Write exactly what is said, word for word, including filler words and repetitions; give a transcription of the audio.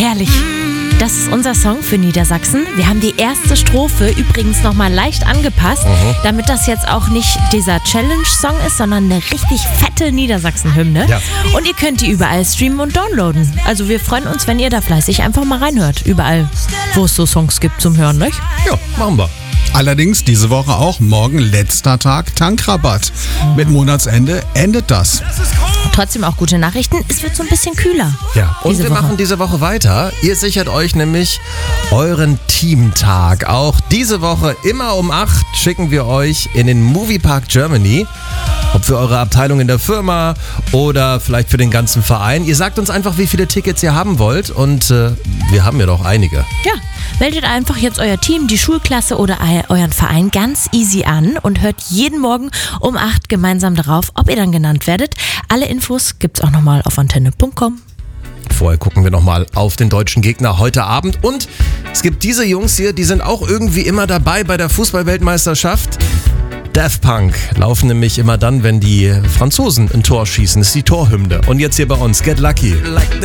Herrlich. Das ist unser Song für Niedersachsen. Wir haben die erste Strophe übrigens nochmal leicht angepasst, mhm. damit das jetzt auch nicht dieser Challenge-Song ist, sondern eine richtig fette Niedersachsen-Hymne. Ja. Und ihr könnt die überall streamen und downloaden. Also wir freuen uns, wenn ihr da fleißig einfach mal reinhört. Überall, wo es so Songs gibt zum Hören, nicht? Ja, machen wir. Allerdings diese Woche auch morgen letzter Tag Tankrabatt. Mit Monatsende endet das. Trotzdem auch gute Nachrichten. Es wird so ein bisschen kühler. Ja, und wir Woche. machen diese Woche weiter. Ihr sichert euch nämlich euren Teamtag. Auch diese Woche immer um acht schicken wir euch in den Moviepark Germany. Ob für eure Abteilung in der Firma oder vielleicht für den ganzen Verein. Ihr sagt uns einfach, wie viele Tickets ihr haben wollt und äh, wir haben ja doch einige. Ja, meldet einfach jetzt euer Team, die Schulklasse oder euren Verein ganz easy an und hört jeden Morgen um acht gemeinsam darauf, ob ihr dann genannt werdet. Alle Infos gibt's auch nochmal auf antenne punkt com. Vorher gucken wir nochmal auf den deutschen Gegner heute Abend. Und es gibt diese Jungs hier, die sind auch irgendwie immer dabei bei der Fußball-Weltmeisterschaft. Daft Punk laufen nämlich immer dann, wenn die Franzosen ein Tor schießen. Das ist die Torhymne. Und jetzt hier bei uns, Get Lucky.